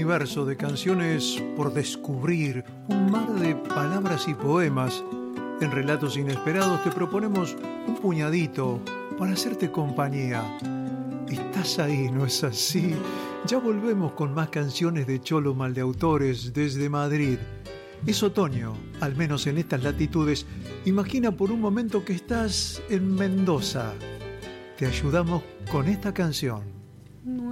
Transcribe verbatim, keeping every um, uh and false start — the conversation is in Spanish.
universo de canciones por descubrir, un mar de palabras y poemas. En Relatos Inesperados te proponemos un puñadito para hacerte compañía. Estás ahí, ¿no es así? Ya volvemos con más canciones de Cholo Maldeautores desde Madrid. Es otoño, al menos en estas latitudes. Imagina por un momento que estás en Mendoza. Te ayudamos con esta canción.